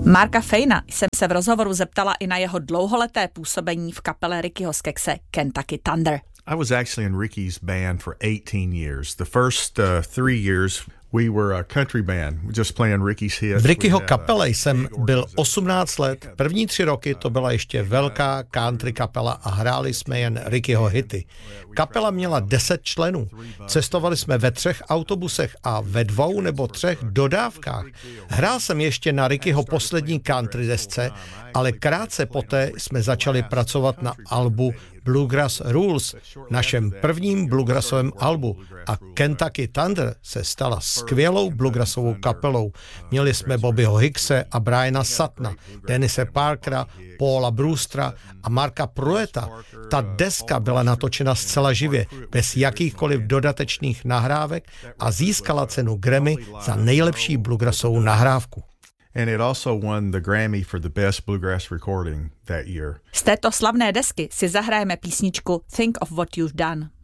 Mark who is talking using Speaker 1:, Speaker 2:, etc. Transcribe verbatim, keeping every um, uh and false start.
Speaker 1: Marka Fayna jsem se v rozhovoru zeptala i na jeho dlouholeté působení v kapele Rickyho Skekse Kentucky Thunder.
Speaker 2: I was actually in Ricky's band for eighteen years. The first uh, three years we were a country band, just playing Ricky's hits.
Speaker 3: V Rickyho kapele jsem byl osmnáct let. První tři roky to byla ještě velká country kapela a hráli jsme jen Rickyho hity. Kapela měla deset členů. Cestovali jsme ve třech autobusech a ve dvou nebo třech dodávkách. Hrál jsem ještě na Rickyho poslední country desce, ale krátce poté jsme začali pracovat na albu Bluegrass Rules, našem prvním bluegrassovém albu, a Kentucky Thunder se stala skvělou bluegrassovou kapelou. Měli jsme Bobbyho Hickse a Briana Suttona, Denise Parkera, Paula Brewstera a Marka Pruetta. Ta deska byla natočena zcela živě, bez jakýchkoliv dodatečných nahrávek a získala cenu Grammy za nejlepší bluegrassovou nahrávku.
Speaker 2: And it also won the Grammy for the best bluegrass recording that year.
Speaker 1: Z této slavné desky si zahrajeme písničku Think of What You've Done.